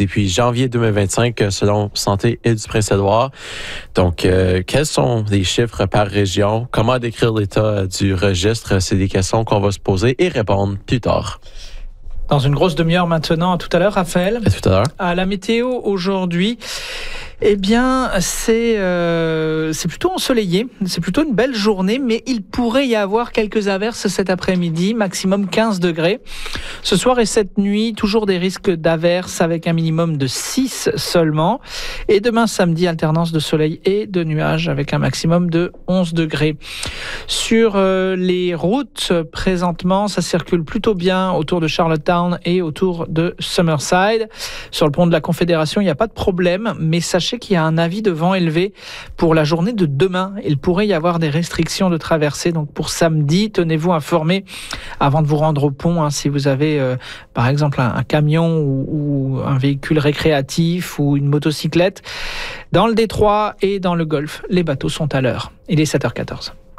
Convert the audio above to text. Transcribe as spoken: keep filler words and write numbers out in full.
depuis janvier deux mille vingt-cinq, selon Santé Île-du-Prince-Édouard. Donc, euh, quels sont les chiffres par région? Comment décrire l'état du registre? C'est des questions qu'on va se poser et répondre plus tard. Dans une grosse demi-heure maintenant, à tout à l'heure, Raphaël. À tout à l'heure. À la météo aujourd'hui, eh bien, c'est euh, c'est plutôt ensoleillé. C'est plutôt une belle journée, mais il pourrait y avoir quelques averses cet après-midi, maximum quinze degrés. Ce soir et cette nuit, toujours des risques d'averses avec un minimum de six seulement. Et demain, samedi, alternance de soleil et de nuages avec un maximum de onze degrés. Sur euh, les routes, présentement, ça circule plutôt bien autour de Charlottetown et autour de Summerside. Sur le pont de la Confédération, il n'y a pas de problème, mais sachez qu'il y a un avis de vent élevé pour la journée de demain. Il pourrait y avoir des restrictions de traversée. Donc pour samedi, tenez-vous informés avant de vous rendre au pont. Hein, si vous avez euh, par exemple un, un camion ou, ou un véhicule récréatif ou une motocyclette. Dans le détroit et dans le golfe, les bateaux sont à l'heure. Il est sept heures quatorze.